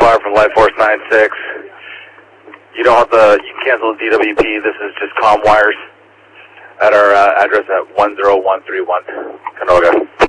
Bar from Light Force 96. You can cancel the DWP. This is just comm wires at our address at 10131 Canoga.